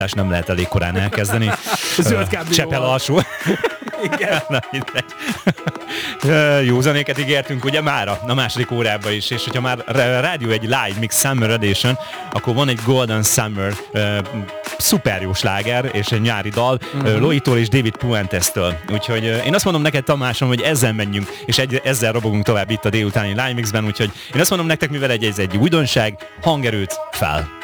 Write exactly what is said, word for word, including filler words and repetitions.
nem lehet elég korán elkezdeni. Zöld kábli Csepel alsó. Igen. Na, jó zenéket ígértünk ugye mára, a második órában is, és hogyha már rádió egy Live Mix Summer Edition, akkor van egy Golden Summer uh, szuper jó sláger, és egy nyári dal, uh-huh. uh, Loitól és David Puentestől. Úgyhogy uh, én azt mondom neked, Tamásom, hogy ezzel menjünk, és egy, ezzel robogunk tovább itt a délutáni Live Mixben, úgyhogy én azt mondom nektek, mivel egy, ez egy újdonság, hangerőt fel!